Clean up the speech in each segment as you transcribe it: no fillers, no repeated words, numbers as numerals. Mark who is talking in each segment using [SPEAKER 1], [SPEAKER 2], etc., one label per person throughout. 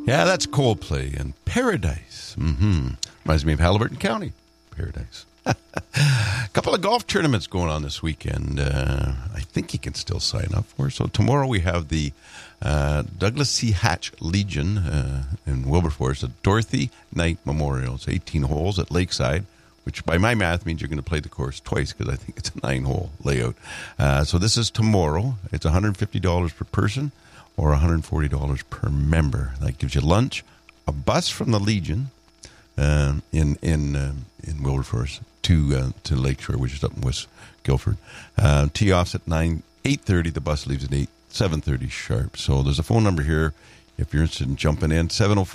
[SPEAKER 1] Yeah, that's Coldplay and Paradise. Reminds me of Haliburton County. Paradise. A couple of golf tournaments going on this weekend. I think you can still sign up for. So tomorrow we have the Douglas C. Hatch Legion in Wilberforce, the Dorothy Knight Memorial. It's 18 holes at Lakeside, which by my math means you're going to play the course twice because I think it's a 9-hole layout. So this is tomorrow. It's $150 per person or $140 per member. That gives you lunch, a bus from the Legion in Wilberforce to Lakeshore, which is up in West Guildford. Tee offs at 8:30. The bus leaves at 7:30 sharp. So there's a phone number here if you're interested in jumping in,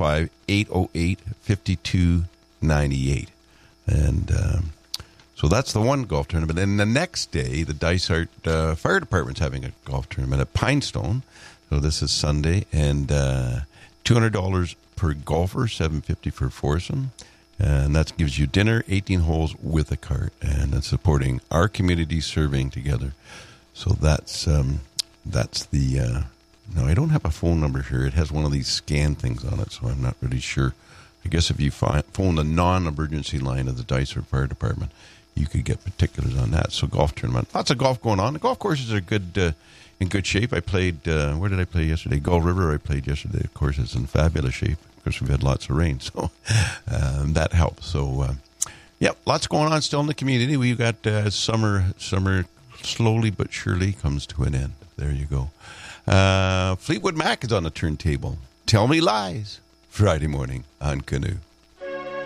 [SPEAKER 1] 705-808-5298. And so that's the one golf tournament. And the next day, the Dysart Fire Department's having a golf tournament at Pinestone. So this is Sunday, and $200 per golfer, $750 for foursome. And that gives you dinner, 18 holes with a cart, and it's supporting our community serving together. So that's the. No, I don't have a phone number here. It has one of these scan things on it, so I'm not really sure. I guess if you phone the non-emergency line of the Dysart Fire Department, you could get particulars on that. So golf tournament, lots of golf going on. The golf courses are good, in good shape. I played. Where did I play yesterday? Gull River. I played yesterday. Of course, it's in fabulous shape. Of course, we've had lots of rain, so that helps. So, lots going on still in the community. We've got summer slowly but surely comes to an end. There you go. Fleetwood Mac is on the turntable. Tell Me Lies, Friday morning on Canoe.